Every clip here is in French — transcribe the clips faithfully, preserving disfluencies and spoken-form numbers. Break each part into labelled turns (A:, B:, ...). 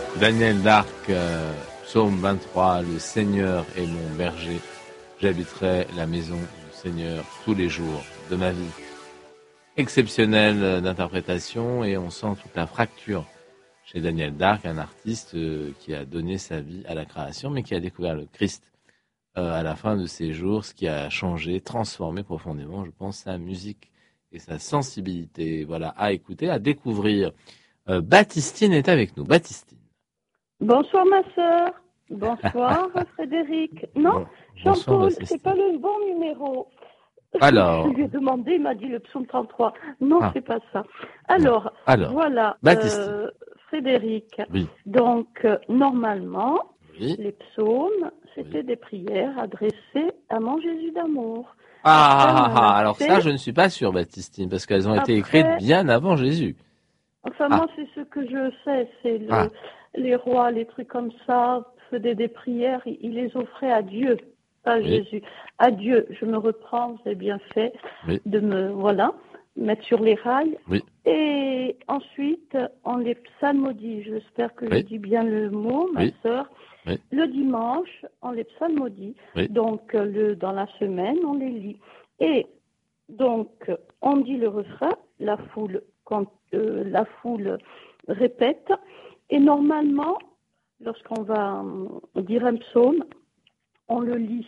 A: Daniel Darc, euh, psaume vingt-trois, le Seigneur est mon berger, j'habiterai la maison du Seigneur tous les jours de ma vie. Exceptionnelle d'interprétation et on sent toute la fracture chez Daniel Darc, un artiste euh, qui a donné sa vie à la création mais qui a découvert le Christ euh, à la fin de ses jours, ce qui a changé, transformé profondément, je pense, sa musique et sa sensibilité. Voilà, à écouter, à découvrir. Euh, Baptistine est avec nous. Baptistine.
B: Bonsoir ma sœur. Bonsoir Frédéric. Non,
A: Bon,
B: Jean-Paul, c'est pas le bon numéro.
A: Alors.
B: Je lui ai demandé, il m'a dit le psaume trente-trois. Non,
A: Ah.
B: c'est pas ça. Alors,
A: Alors
B: voilà, euh, Frédéric.
A: Oui.
B: Donc, euh, normalement,
A: Oui.
B: les psaumes, c'était oui. des prières adressées à mon Jésus d'amour.
A: Ah, Après, ah alors fait... ça, je ne suis pas sûr, Baptistine, parce qu'elles ont Après... été écrites bien avant Jésus.
B: Enfin, ah. moi, c'est ce que je sais, c'est le, ah. les rois, les trucs comme ça, faisaient des prières, ils les offraient à Dieu, pas à oui. Jésus. À Dieu, je me reprends, vous avez bien fait oui. de me, voilà, mettre sur les rails.
A: Oui.
B: Et ensuite, on les psalmodie, j'espère que oui. je dis bien le mot, ma
A: oui.
B: sœur.
A: Oui.
B: Le dimanche, on les psalmodie,
A: oui.
B: donc le, dans la semaine, on les lit. Et donc, on dit le refrain, la foule quand euh, la foule répète, et normalement, lorsqu'on va euh, dire un psaume, on le lit,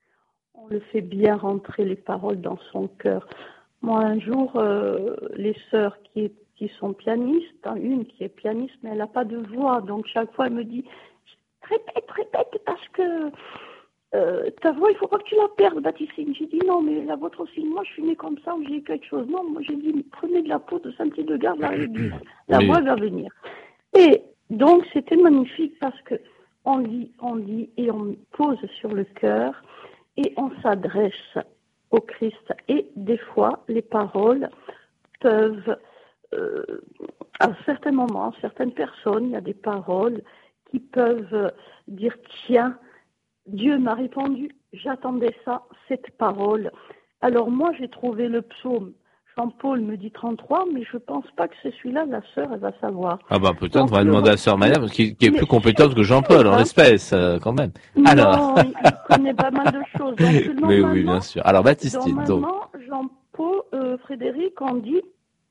B: on le fait bien rentrer les paroles dans son cœur. Moi, un jour, euh, les sœurs qui, qui sont pianistes, hein, une qui est pianiste, mais elle n'a pas de voix, donc chaque fois elle me dit « répète, répète, parce que… » Euh, ta voix, il ne faut pas que tu la perdes, Baptistine. J'ai dit non, mais la vôtre aussi. Moi, je suis née comme ça, ou j'ai quelque chose. Non, moi, j'ai dit, prenez de la peau de Saint-Hildegarde à l'église. La
A: oui.
B: voix va venir. Et donc, c'était magnifique parce que on lit, on lit et on pose sur le cœur et on s'adresse au Christ. Et des fois, les paroles peuvent, euh, à certains moments, certaines personnes, il y a des paroles qui peuvent dire tiens, Dieu m'a répondu, j'attendais ça, cette parole. Alors moi, j'ai trouvé le psaume. Jean-Paul me dit trente-trois, mais je ne pense pas que c'est celui-là, la sœur, elle va savoir.
A: Ah bah peut-être, on va demander à sœur Maya, qui, qui est mais plus compétente que Jean-Paul, en l'espèce, euh, quand même.
B: Alors. Non, il connaît pas mal de choses. Donc,
A: mais oui, bien sûr. Alors Baptistine,
B: normalement, donc. Jean-Paul, euh, Frédéric, on dit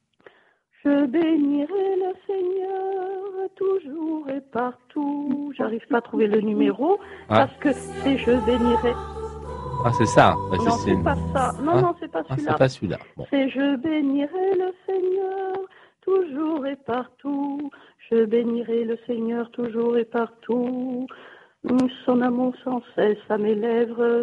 B: « Je bénirai le Seigneur toujours et partout ». J'arrive pas à trouver le numéro, ah. parce que c'est « Je bénirai ».
A: Ah, c'est ça,
B: Baptistine. Non, c'est pas ça. Non, ah. non, c'est pas celui-là.
A: Ah, c'est pas celui-là. Bon.
B: C'est « Je bénirai le Seigneur toujours et partout ». Je bénirai le Seigneur toujours et partout. Son amour sans cesse à mes lèvres.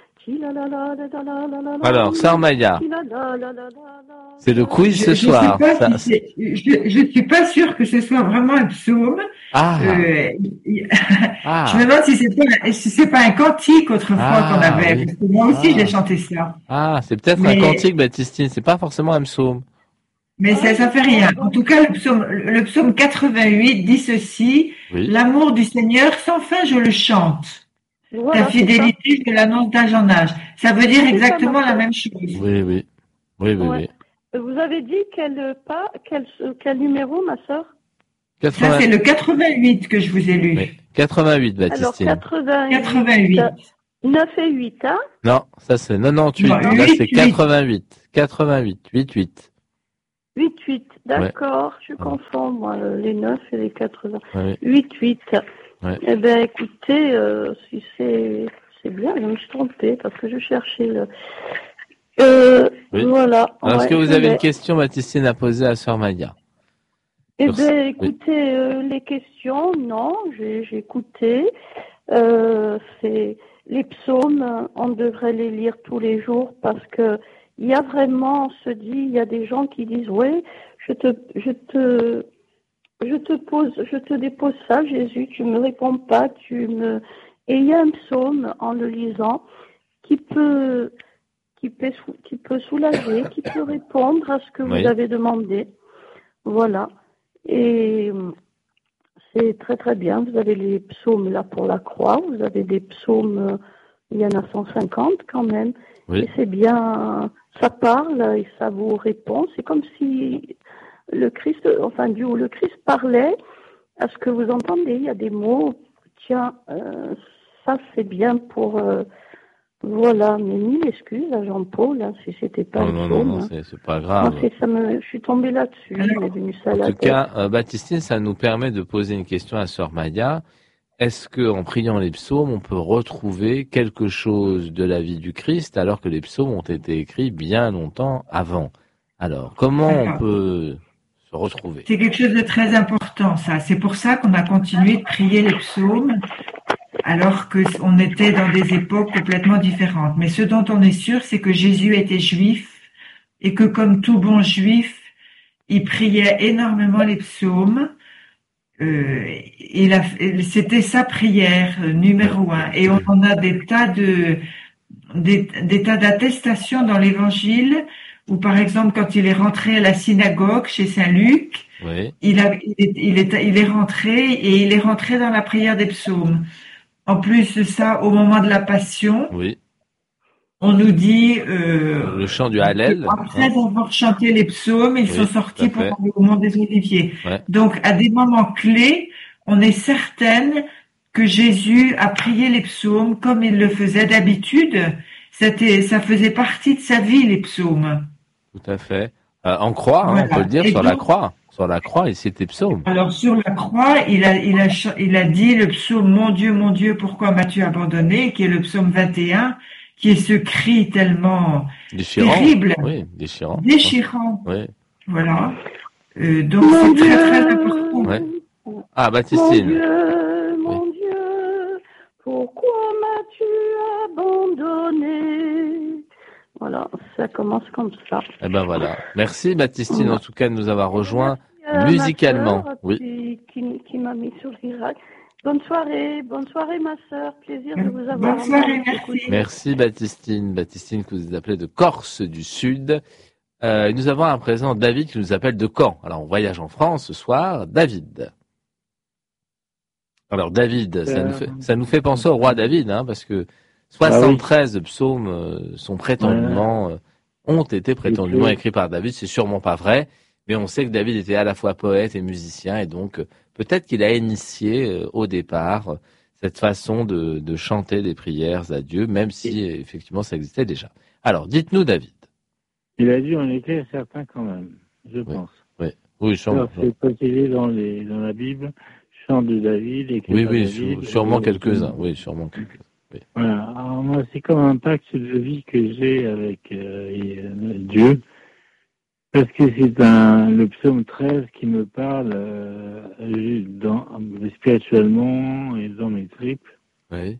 A: Alors, sœur Maya, c'est le quiz ce
C: je,
A: soir.
C: Je, ça... si je ne suis pas sûre que ce soit vraiment un psaume.
A: Ah.
C: Euh, ah. Je me demande si c'est pas, si c'est pas un cantique autrefois ah, qu'on avait. Oui. Parce que moi aussi, ah. j'ai chanté ça.
A: Ah, c'est peut-être Mais... un cantique, Baptistine. C'est pas forcément un psaume.
C: Mais ça, ça fait rien. En tout cas, le psaume, le psaume quatre-vingt-huit dit ceci. Oui. L'amour du Seigneur, sans fin, je le chante. Voilà, ta fidélité, je l'annonce d'âge en âge. Ça veut dire exactement la même chose.
A: Oui, oui. Oui, oui,
B: ouais. oui. Vous avez dit quel pas, quel, quel numéro, ma sœur?
C: quatre-vingts... Ça, c'est le quatre-vingt-huit que je vous ai lu. Oui.
A: quatre-vingt-huit, Baptistine.
B: Alors, quatre-vingt-huit.
C: quatre-vingt-huit.
B: neuf et huit, hein?
A: Non, ça c'est quatre-vingt-dix-huit. Non, là, c'est quatre-vingt-huit. quatre-vingt-huit. huit-huit.
B: huit-huit, d'accord. Ouais. Je confonds, moi, les neuf et les quatre-vingts.
A: Ouais.
B: huit-huit.
A: Ouais.
B: Eh bien, écoutez, euh, si c'est, c'est bien, je me suis trompée parce que je cherchais le... Euh,
A: oui.
B: Voilà.
A: Alors, ouais, est-ce que vous avez une question, Baptistine, à poser à sœur Maya?
B: Eh bien, écoutez, oui. euh, les questions, non, j'ai, j'ai écouté. Euh, c'est les psaumes, on devrait les lire tous les jours parce que il y a vraiment, on se dit, il y a des gens qui disent, ouais, je te, je te, je te pose, je te dépose ça, Jésus, tu me réponds pas, tu me, et il y a un psaume en le lisant qui peut, qui peut, qui peut soulager, qui peut répondre à ce que
A: oui.
B: vous avez demandé. Voilà. Et c'est très très bien. Vous avez les psaumes là pour la croix, vous avez des psaumes, il y en a cent cinquante quand même.
A: Oui.
B: Et c'est bien, ça parle et ça vous répond. C'est comme si le Christ, enfin Dieu, le Christ parlait à ce que vous entendez. Il y a des mots, tiens, euh, ça c'est bien pour... Euh, voilà, mais mille excuses à Jean-Paul, hein, si c'était pas
A: non,
B: le
A: non,
B: psaume.
A: non, non,
B: Hein.
A: c'est, c'est pas grave.
B: Moi, c'est, ça me, je suis tombée là-dessus, il m'est venu ça à
A: En
B: la
A: tout
B: tête.
A: cas, euh, Baptistine, ça nous permet de poser une question à Sœur Maya. Est-ce que, en priant les psaumes, on peut retrouver quelque chose de la vie du Christ alors que les psaumes ont été écrits bien longtemps avant? Alors, comment on peut se retrouver?
C: C'est quelque chose de très important, ça. C'est pour ça qu'on a continué de prier les psaumes alors qu'on était dans des époques complètement différentes. Mais ce dont on est sûr, c'est que Jésus était juif et que comme tout bon juif, il priait énormément les psaumes. Euh, il a, c'était sa prière euh, numéro un. Et on, on a des tas de des, des tas d'attestations dans l'Évangile où, par exemple, quand il est rentré à la synagogue chez Saint Luc,
A: oui.
C: il, a, il, est, il, est, il est rentré et il est rentré dans la prière des psaumes. En plus de ça, au moment de la Passion,
A: oui.
C: on nous dit euh,
A: le chant du Hallel.
C: Après
A: hein.
C: avoir chanté les psaumes, ils
A: oui,
C: sont sortis pour
A: fait.
C: le mont des Oliviers.
A: Ouais.
C: Donc, à des moments clés, on est certaine que Jésus a prié les psaumes comme il le faisait d'habitude. C'était, ça faisait partie de sa vie, les psaumes.
A: Tout à fait. Euh, en croix,
C: voilà.
A: hein, on peut le dire,
C: Et
A: sur
C: donc,
A: la croix. Sur la croix, il s'était psaume.
C: Alors, sur la croix, il a, il a, il a dit le psaume « Mon Dieu, mon Dieu, pourquoi m'as-tu abandonné ?» qui est le psaume vingt et un, qui est ce cri tellement
A: déchirant.
C: terrible.
A: Oui, déchirant.
C: Déchirant.
A: Oui.
C: Voilà. Euh, donc, c'est très, très important.
A: Ouais. Ah, Baptistine.
B: Mon Dieu, mon oui. Dieu, pourquoi m'as-tu abandonné? Voilà, ça commence comme ça.
A: Eh ben voilà. Merci Baptistine, en tout cas, de nous avoir rejoints
B: Merci,
A: musicalement.
B: Ma sœur,
A: oui.
B: Qui, qui, qui m'a mis sur l'Irak. Bonne soirée, bonne soirée ma sœur, plaisir de vous avoir.
C: Bonne soirée, merci.
A: Merci Baptistine, Baptistine que vous appelez de Corse du Sud. Euh, nous avons à présent David qui nous appelle de Caen. Alors on voyage en France ce soir. David. Alors David, ça, euh... nous, fait, ça nous fait penser au roi David, hein, parce que soixante-treize ah oui. psaumes euh, sont prétendument, euh, ont été prétendument écrits par David. C'est sûrement pas vrai, mais on sait que David était à la fois poète et musicien, et donc euh, peut-être qu'il a initié euh, au départ euh, cette façon de, de chanter des prières à Dieu, même si euh, effectivement ça existait déjà. Alors, dites-nous David.
D: Il a dû en écrire certains quand même, je oui. pense.
A: Oui, oui, sûrement.
D: C'est précisé dans, les, dans la Bible, chant de David, écrit
A: oui,
D: par
A: oui,
D: David.
A: Sûrement quelques-uns, oui, sûrement quelques-uns. Oui.
D: Voilà. Alors moi, c'est comme un pacte de vie que j'ai avec euh, et, euh, Dieu, parce que c'est un le psaume treize qui me parle euh, dans, spirituellement et dans mes tripes.
A: Oui.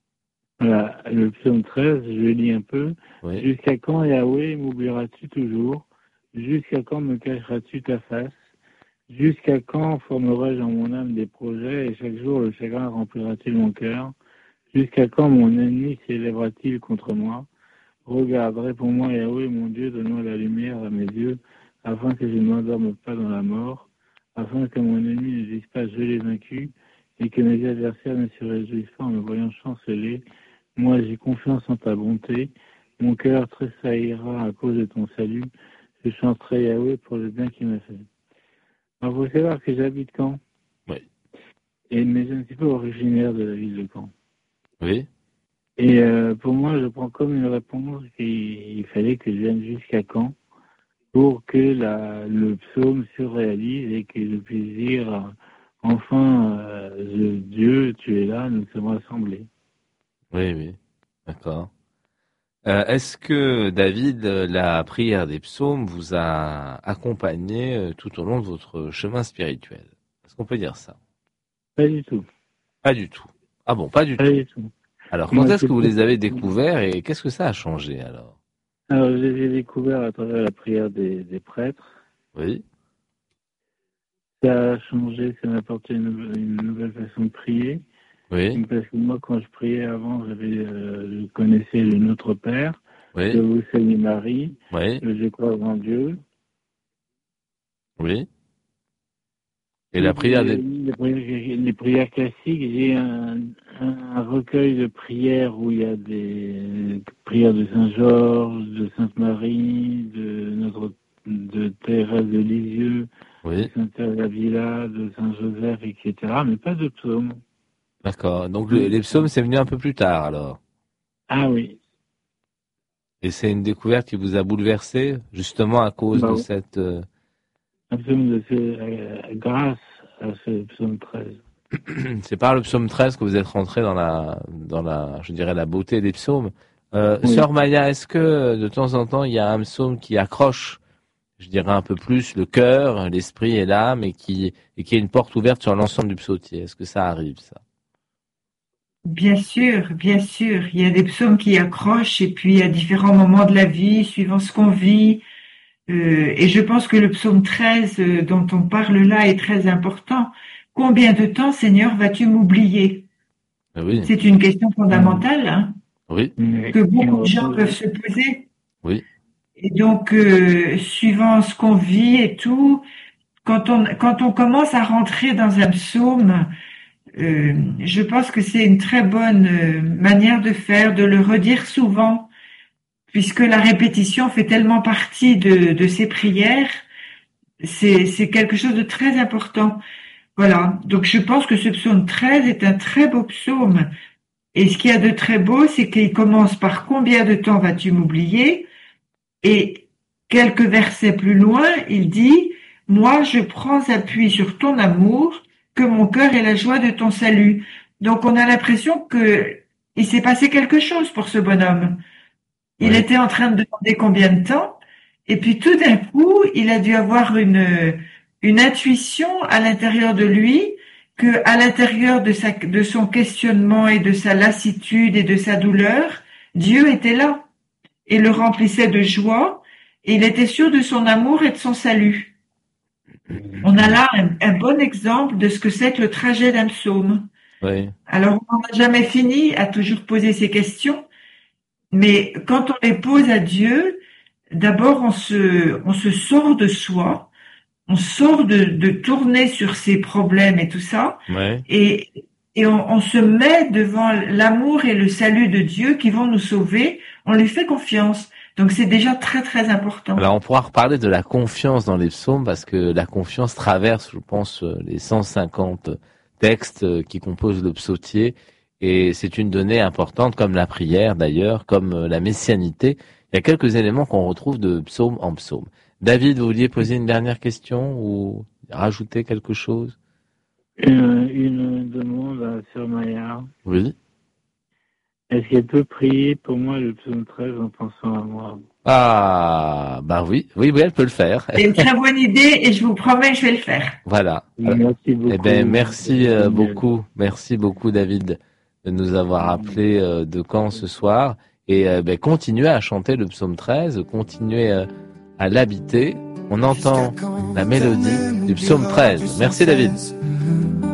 D: Voilà, le psaume treize, je lis un peu.
A: Oui.
D: Jusqu'à quand, Yahweh, m'oublieras-tu toujours? Jusqu'à quand me cacheras-tu ta face? Jusqu'à quand formerai-je en mon âme des projets et chaque jour le chagrin remplira-t-il mon cœur? Jusqu'à quand mon ennemi s'élèvera-t-il contre moi? Regarde, réponds-moi, Yahweh, mon Dieu, donne-moi la lumière à mes yeux, afin que je ne m'endorme pas dans la mort, afin que mon ennemi ne dise pas je l'ai vaincu, et que mes adversaires ne se réjouissent pas en me voyant chanceler. Moi, j'ai confiance en ta bonté, mon cœur tressaillira à cause de ton salut, je chanterai Yahweh pour le bien qu'il m'a fait. Alors, il faut savoir que j'habite Caen.
A: Oui.
D: Et, mais je ne suis pas originaire de la ville de Caen.
A: Oui.
D: Et euh, pour moi, je prends comme une réponse qu'il il fallait que je vienne jusqu'à Caen pour que la, le psaume se réalise et que je puisse dire enfin, euh, Dieu, tu es là, nous sommes rassemblés.
A: Oui, oui, d'accord. Euh, est-ce que, David, la prière des psaumes vous a accompagné tout au long de votre chemin spirituel? Est-ce qu'on peut dire ça?
D: Pas du tout.
A: Pas du tout. Ah bon, pas du
D: pas
A: tout.
D: Du tout.
A: Alors, quand Moi, est-ce que vous les avez découverts et qu'est-ce que ça a changé alors?
D: Alors, je les ai découverts à travers la prière des, des prêtres.
A: Oui.
D: Ça a changé, ça m'a apporté une, une nouvelle façon de prier.
A: Oui.
D: Parce que moi, quand je priais avant, j'avais, euh, je connaissais le Notre Père,
A: oui.
D: Je vous salue Marie,
A: oui.
D: le Je crois en Dieu.
A: Oui. Et, et la prière des...
D: Les prières, les prières classiques, j'ai un, un recueil de prières où il y a des prières de Saint-Georges, de Sainte-Marie, de notre de Thérèse de Lisieux,
A: oui.
D: de Saint-Avila, de Saint-Joseph, et cetera, mais pas de psaumes.
A: D'accord. Donc le, les psaumes, c'est venu un peu plus tard, alors.
D: Ah oui.
A: Et c'est une découverte qui vous a bouleversé, justement à cause
D: bah,
A: de cette... Euh...
D: Absolument, de ce, euh, grâce à ce psaume treize.
A: C'est par le psaume treize que vous êtes rentré dans la, dans la, je dirais, la beauté des psaumes. Euh,
D: Oui.
A: Sœur Maya, est-ce que de temps en temps, il y a un psaume qui accroche, je dirais un peu plus, le cœur, l'esprit et l'âme, et qui, et qui est une porte ouverte sur l'ensemble du psautier? Est-ce que ça arrive, ça?
C: Bien sûr, bien sûr. Il y a des psaumes qui accrochent et puis à différents moments de la vie, suivant ce qu'on vit. Euh, et je pense que le psaume treize euh, dont on parle là est très important. Combien de temps, Seigneur, vas-tu m'oublier?
A: Oui.
C: C'est une question fondamentale, hein,
A: Oui.
C: que beaucoup de gens peuvent se poser.
A: Oui.
C: Et donc, euh, suivant ce qu'on vit et tout, quand on, quand on commence à rentrer dans un psaume, euh, je pense que c'est une très bonne euh, manière de faire, de le redire souvent, puisque la répétition fait tellement partie de, de ces prières. C'est, c'est quelque chose de très important. Voilà. Donc, je pense que ce psaume treize est un très beau psaume. Et ce qu'il y a de très beau, c'est qu'il commence par combien de temps vas-tu m'oublier? Et quelques versets plus loin, il dit, moi, je prends appui sur ton amour, que mon cœur ait la joie de ton salut. Donc, on a l'impression que il s'est passé quelque chose pour ce bonhomme. Il
A: Oui.
C: était en train de demander combien de temps, et puis tout d'un coup, il a dû avoir une, une intuition à l'intérieur de lui, que à l'intérieur de sa, de son questionnement et de sa lassitude et de sa douleur, Dieu était là et le remplissait de joie, et il était sûr de son amour et de son salut. On a là un, un bon exemple de ce que c'est que le trajet d'un psaume.
A: Oui.
C: Alors, on n'a jamais fini à toujours poser ces questions, mais quand on les pose à Dieu, d'abord on se, on se sort de soi, on sort de, de tourner sur ses problèmes et tout ça,
A: Ouais.
C: et, et on, on se met devant l'amour et le salut de Dieu qui vont nous sauver, on lui fait confiance. Donc c'est déjà très très important.
A: Alors on pourra reparler de la confiance dans les psaumes parce que la confiance traverse, je pense, les cent cinquante textes qui composent le psautier et c'est une donnée importante comme la prière d'ailleurs, comme la messianité. Il y a quelques éléments qu'on retrouve de psaume en psaume. David, vous vouliez poser une dernière question ou rajouter quelque chose?
D: Une, une demande à Sœur Maya.
A: Oui.
D: Est-ce qu'elle peut prier pour moi le psaume treize en pensant à moi?
A: Ah, bah oui, oui, oui, elle peut le faire.
C: C'est une très bonne idée et je vous promets que je vais le faire.
A: Voilà.
D: Merci beaucoup.
A: Eh ben, merci euh, beaucoup, merci beaucoup David de nous avoir appelé euh, de Caen ce soir et euh, ben, continuez à chanter le psaume treize, continuez euh, à l'habiter. On entend la mélodie du psaume treize. Merci David.